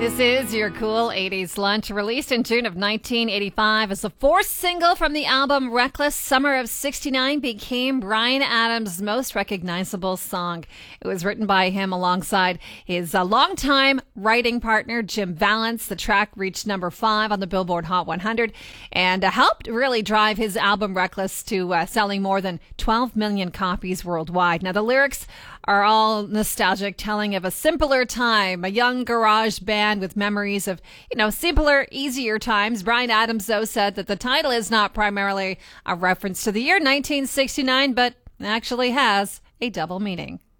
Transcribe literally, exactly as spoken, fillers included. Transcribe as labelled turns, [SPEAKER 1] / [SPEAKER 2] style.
[SPEAKER 1] This is your cool eighties lunch, released in June of nineteen eighty-five as the fourth single from the album Reckless. Summer of sixty-nine became Bryan Adams' most recognizable song. It was written by him alongside his uh, longtime writing partner, Jim Vallance. The track reached number five on the Billboard Hot one hundred and uh, helped really drive his album Reckless to uh, selling more than twelve million copies worldwide. Now, the lyrics are all nostalgic, telling of a simpler time, a young garage band with memories of, you know, simpler, easier times. Bryan Adams, though, said that the title is not primarily a reference to the year nineteen sixty-nine, but actually has a double meaning.